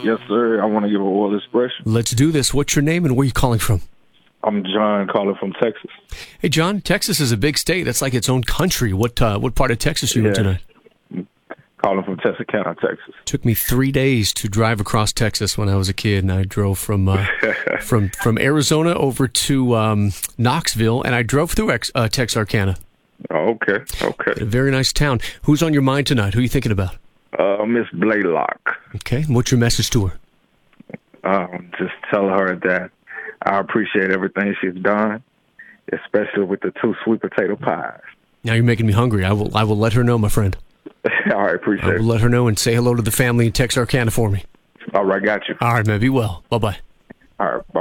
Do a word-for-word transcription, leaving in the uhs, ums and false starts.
Yes, sir. I want to give a oil expression. Let's do this. What's your name and where are you calling from? I'm John, calling from Texas. Hey, John, Texas is a big state. That's like its own country. What uh, what part of Texas are you Yeah. in tonight? Calling from Texarkana, Texas. Took me three days to drive across Texas when I was a kid, and I drove from uh, from from Arizona over to um, Knoxville, and I drove through ex- uh, Texarkana. Oh, okay, okay. A very nice town. Who's on your mind tonight? Who are you thinking about? Uh, Miss Blaylock. Okay, and what's your message to her? Um, just tell her that I appreciate everything she's done, especially with the two sweet potato pies. Now you're making me hungry. I will I will let her know, my friend. All right, appreciate I will it. let her know and say hello to the family in Texarkana for me. All right, got you. All right, man. Be well. Bye-bye. All right, bye.